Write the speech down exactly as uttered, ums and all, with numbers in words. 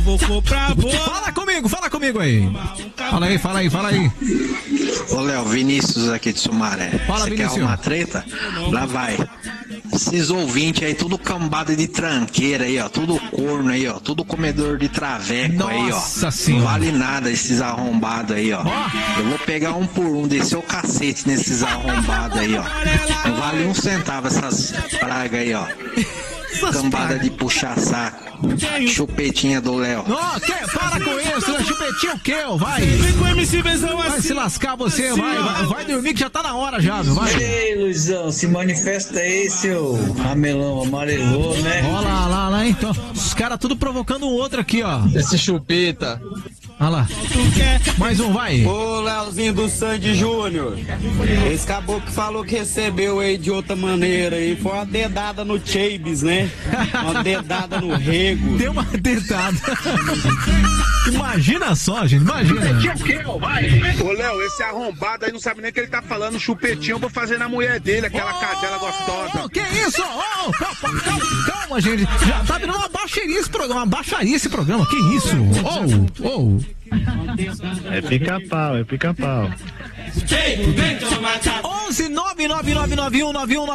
Vou comprar boa. Fala comigo, fala comigo aí. Fala aí, fala aí, fala aí. Ô Léo, Vinícius aqui de Sumaré. Fala, Você Vinícius. quer arrumar treta? Lá vai. Esses ouvintes aí, tudo cambada de tranqueira aí, ó. Tudo corno aí, ó. Tudo comedor de traveco aí, ó. Nossa senhora. Não vale nada esses arrombados aí, ó. Eu vou pegar um por um, descer o cacete nesses arrombados aí, ó. Não vale um centavo essas pragas aí, ó. Cambada de puxar saco. Chupetinha do Léo. Ó, que? Para com isso, né? Chupetinho o quê? Vai. Vem com o M C Vezão Vai assim. se lascar você, assim, vai, ó. vai, vai dormir que já tá na hora já, viu? Vai. Ei, Luizão, se manifesta aí, seu ramelão amarelou, né? Olha lá, lá, lá, então. Os caras tudo provocando o outro aqui, ó. Esse chupeta. Olha lá. Mais um, vai. Ô, Leozinho do Sandy Júnior, esse caboclo que falou que recebeu aí de outra maneira aí, foi uma dedada no Chambes, né? Uma dedada no rego. Deu uma dedada. Imagina só, gente, imagina. Ô, Léo, esse arrombado aí não sabe nem o que ele tá falando. Chupetinho eu vou fazer na mulher dele, aquela cadela gostosa. Oh, que isso? Oh, calma, calma, calma, gente. Já tá virando uma baixaria esse programa, uma baixaria esse programa. Que isso? Oh, oh. É pica-pau, é pica-pau. onze nove nove nove nove um nove um